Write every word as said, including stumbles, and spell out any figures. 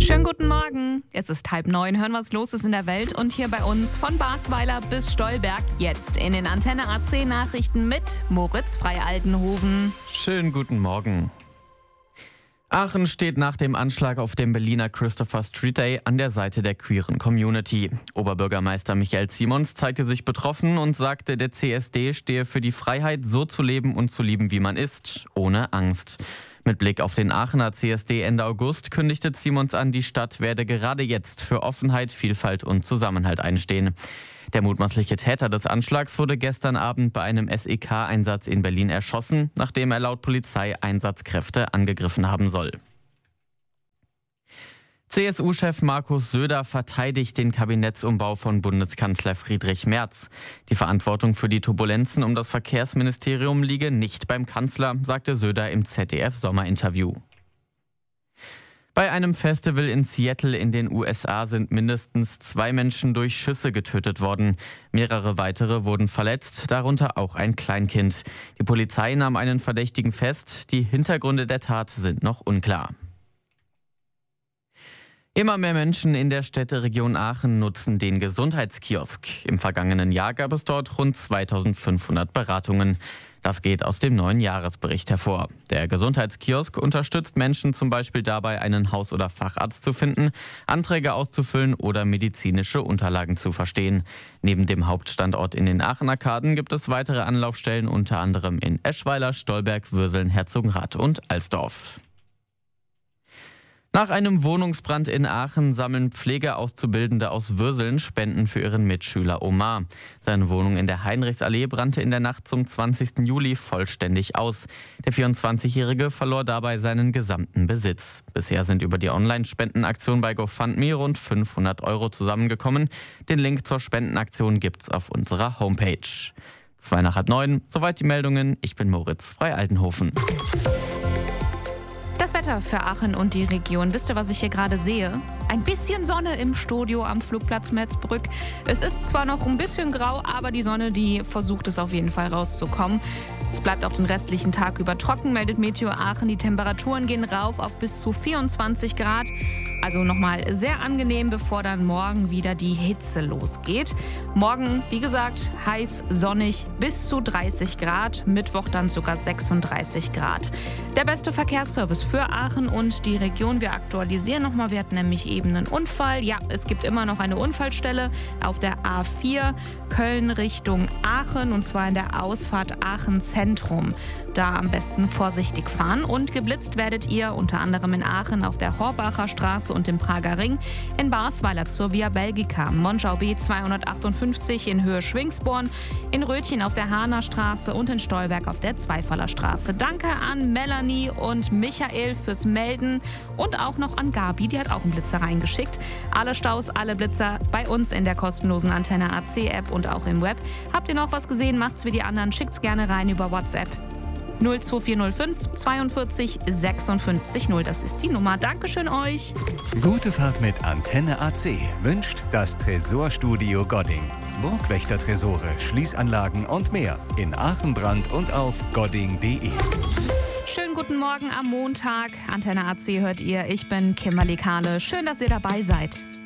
Schönen guten Morgen. Es ist halb neun. Hören, was los ist in der Welt. Und hier bei uns von Basweiler bis Stolberg jetzt in den Antenne A C Nachrichten mit Moritz Frei-Altenhoven. Schönen guten Morgen. Aachen steht nach dem Anschlag auf dem Berliner Christopher Street Day an der Seite der queeren Community. Oberbürgermeister Michael Simons zeigte sich betroffen und sagte, der C S D stehe für die Freiheit, so zu leben und zu lieben, wie man ist, ohne Angst. Mit Blick auf den Aachener C S D Ende August kündigte Simons an, die Stadt werde gerade jetzt für Offenheit, Vielfalt und Zusammenhalt einstehen. Der mutmaßliche Täter des Anschlags wurde gestern Abend bei einem S E K-Einsatz in Berlin erschossen, nachdem er laut Polizei Einsatzkräfte angegriffen haben soll. C S U-Chef Markus Söder verteidigt den Kabinettsumbau von Bundeskanzler Friedrich Merz. Die Verantwortung für die Turbulenzen um das Verkehrsministerium liege nicht beim Kanzler, sagte Söder im Z D F-Sommerinterview. Bei einem Festival in Seattle in den U S A sind mindestens zwei Menschen durch Schüsse getötet worden. Mehrere weitere wurden verletzt, darunter auch ein Kleinkind. Die Polizei nahm einen Verdächtigen fest. Die Hintergründe der Tat sind noch unklar. Immer mehr Menschen in der Städteregion Aachen nutzen den Gesundheitskiosk. Im vergangenen Jahr gab es dort rund zweitausendfünfhundert Beratungen. Das geht aus dem neuen Jahresbericht hervor. Der Gesundheitskiosk unterstützt Menschen zum Beispiel dabei, einen Haus- oder Facharzt zu finden, Anträge auszufüllen oder medizinische Unterlagen zu verstehen. Neben dem Hauptstandort in den Aachen-Arkaden gibt es weitere Anlaufstellen, unter anderem in Eschweiler, Stolberg, Würseln, Herzogenrath und Alsdorf. Nach einem Wohnungsbrand in Aachen sammeln Pflegeauszubildende aus Würseln Spenden für ihren Mitschüler Omar. Seine Wohnung in der Heinrichsallee brannte in der Nacht zum zwanzigsten Juli vollständig aus. Der vierundzwanzigjährige verlor dabei seinen gesamten Besitz. Bisher sind über die Online-Spendenaktion bei GoFundMe rund fünfhundert Euro zusammengekommen. Den Link zur Spendenaktion gibt's auf unserer Homepage. Zwei nach halb neun, soweit die Meldungen. Ich bin Moritz Frei-Altenhoven. Das Wetter für Aachen und die Region. Wisst ihr, was ich hier gerade sehe? Ein bisschen Sonne im Studio am Flugplatz Metzbrück. Es ist zwar noch ein bisschen grau, aber die Sonne, die versucht es auf jeden Fall rauszukommen. Es bleibt auch den restlichen Tag über trocken, meldet Meteo Aachen. Die Temperaturen gehen rauf auf bis zu vierundzwanzig Grad. Also nochmal sehr angenehm, bevor dann morgen wieder die Hitze losgeht. Morgen, wie gesagt, heiß, sonnig, bis zu dreißig Grad. Mittwoch dann sogar sechsunddreißig Grad. Der beste Verkehrsservice für Aachen und die Region. Wir aktualisieren nochmal. Wir hatten nämlich eben einen Unfall. Ja, es gibt immer noch eine Unfallstelle auf der A vier Köln Richtung Aachen, und zwar in der Ausfahrt Aachen Zentrum. Da am besten vorsichtig fahren, und geblitzt werdet ihr unter anderem in Aachen auf der Horbacher Straße und im Prager Ring, in Basweiler zur Via Belgica, Monschau B zweihundertachtundfünfzig in Höhe Schwingsborn, in Rötchen auf der Hahner Straße und in Stolberg auf der Zweifaller Straße. Danke an Melanie und Michael fürs Melden und auch noch an Gabi, die hat auch einen Blitzer reingeschickt. Alle Staus, alle Blitzer bei uns in der kostenlosen Antenne A C App und auch im Web. Habt ihr noch was gesehen, macht's wie die anderen, schickt's gerne rein über WhatsApp. null zwei vier null fünf zweiundvierzig sechsundfünfzig null, das ist die Nummer. Dankeschön euch. Gute Fahrt mit Antenne A C wünscht das Tresorstudio Godding. Burgwächter-Tresore, Schließanlagen und mehr in Aachen, Brand und auf godding punkt de. Schönen guten Morgen am Montag. Antenne A C hört ihr. Ich bin Kimberly Kahle. Schön, dass ihr dabei seid.